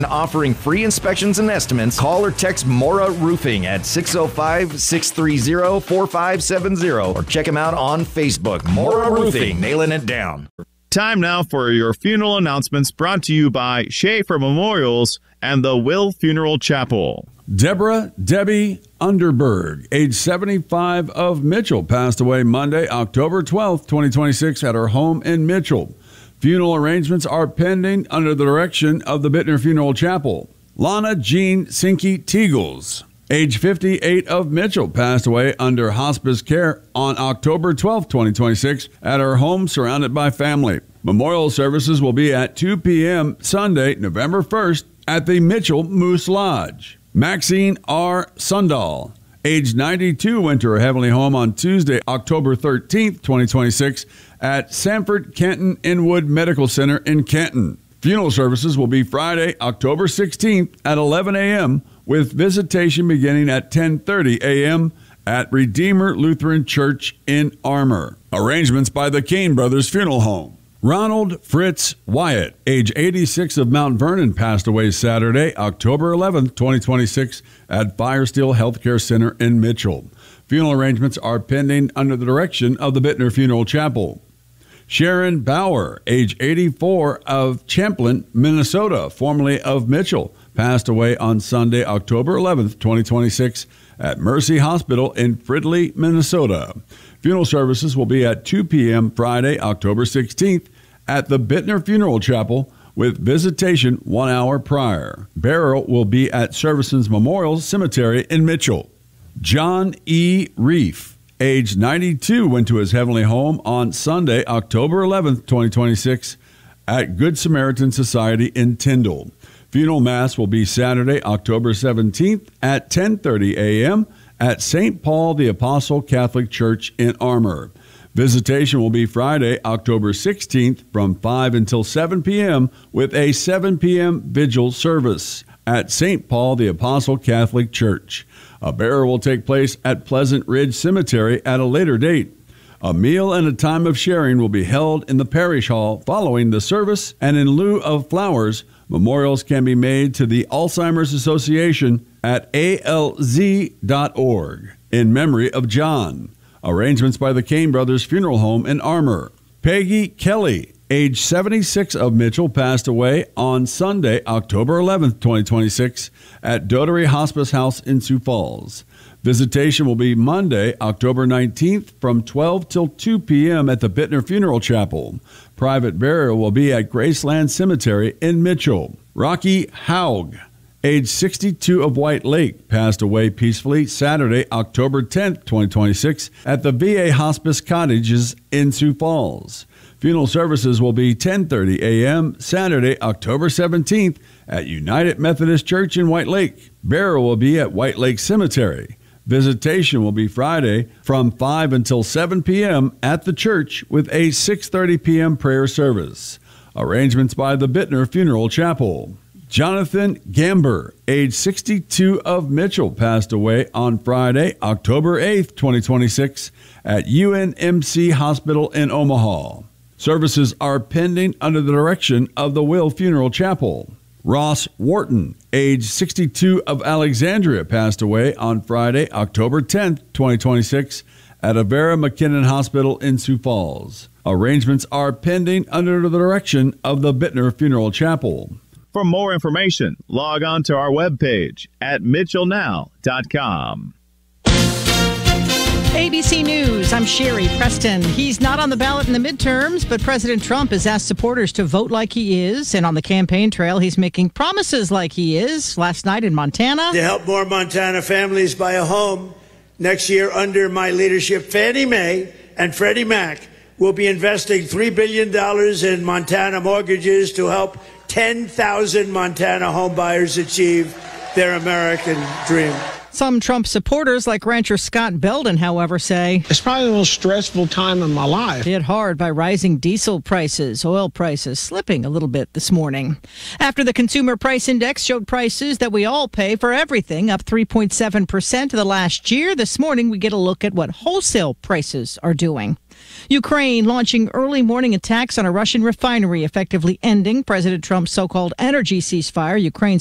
Offering free inspections and estimates. Call or text Mora Roofing at 605-630-4570 or check them out on Facebook. Mora Roofing, nailing it down. Time now for your funeral announcements, brought to you by Schaefer Memorials and the Will Funeral Chapel. Deborah Debbie Underberg, age 75, of Mitchell, passed away Monday, October 12th, 2026, at her home in Mitchell. Funeral arrangements are pending under the direction of the Bittner Funeral Chapel. Lana Jean Sinke Teagles, age 58, of Mitchell, passed away under hospice care on October 12, 2026, at her home surrounded by family. Memorial services will be at 2 p.m. Sunday, November 1st, at the Mitchell Moose Lodge. Maxine R. Sundal, age 92, went to her heavenly home on Tuesday, October 13th, 2026, at Sanford Kenton Inwood Medical Center in Kenton. Funeral services will be Friday, October 16th at 11 a.m., with visitation beginning at 10:30 a.m. at Redeemer Lutheran Church in Armour. Arrangements by the Kane Brothers Funeral Home. Ronald Fritz Wyatt, age 86, of Mount Vernon, passed away Saturday, October 11th, 2026, at Firesteel Healthcare Center in Mitchell. Funeral arrangements are pending under the direction of the Bittner Funeral Chapel. Sharon Bauer, age 84, of Champlin, Minnesota, formerly of Mitchell, passed away on Sunday, October 11th, 2026, at Mercy Hospital in Fridley, Minnesota. Funeral services will be at 2 p.m. Friday, October 16th, at the Bittner Funeral Chapel, with visitation 1 hour prior. Burial will be at Servison's Memorial Cemetery in Mitchell. John E. Reef, age 92, went to his heavenly home on Sunday, October 11th, 2026, at Good Samaritan Society in Tyndall. Funeral Mass will be Saturday, October 17th at 10:30 a.m. at St. Paul the Apostle Catholic Church in Armour. Visitation will be Friday, October 16th from 5 until 7 p.m. with a 7 p.m. vigil service at St. Paul the Apostle Catholic Church. A burial will take place at Pleasant Ridge Cemetery at a later date. A meal and a time of sharing will be held in the parish hall following the service, and in lieu of flowers, memorials can be made to the Alzheimer's Association at alz.org in memory of John. Arrangements by the Kane Brothers Funeral Home in Armour. Peggy Kelly, age 76, of Mitchell, passed away on Sunday, October 11th, 2026, at Dotery Hospice House in Sioux Falls. Visitation will be Monday, October 19th from 12 till 2 p.m. at the Bittner Funeral Chapel. Private burial will be at Graceland Cemetery in Mitchell. Rocky Haug, age 62, of White Lake, passed away peacefully Saturday, October 10th, 2026, at the VA Hospice Cottages in Sioux Falls. Funeral services will be 10:30 a.m. Saturday, October 17th at United Methodist Church in White Lake. Burial will be at White Lake Cemetery. Visitation will be Friday from 5 until 7 p.m. at the church with a 6:30 p.m. prayer service. Arrangements by the Bittner Funeral Chapel. Jonathan Gamber, age 62, of Mitchell, passed away on Friday, October 8th, 2026, at UNMC Hospital in Omaha. Services are pending under the direction of the Will Funeral Chapel. Ross Wharton, age 62, of Alexandria, passed away on Friday, October 10th, 2026, at Avera McKinnon Hospital in Sioux Falls. Arrangements are pending under the direction of the Bittner Funeral Chapel. For more information, log on to our webpage at mitchellnow.com. ABC News, I'm Sherry Preston. He's not on the ballot in the midterms, but President Trump has asked supporters to vote like he is. And on the campaign trail, he's making promises like he is. Last night in Montana. To help more Montana families buy a home next year under my leadership, Fannie Mae and Freddie Mac will be investing $3 billion in Montana mortgages to help 10,000 Montana homebuyers achieve their American dream. Some Trump supporters, like rancher Scott Belden, however, say it's probably the most stressful time in my life. Hit hard by rising diesel prices, oil prices slipping a little bit this morning. After the Consumer Price Index showed prices that we all pay for everything up 3.7% to the last year, this morning we get a look at what wholesale prices are doing. Ukraine launching early morning attacks on a Russian refinery, effectively ending President Trump's so-called energy ceasefire. Ukraine's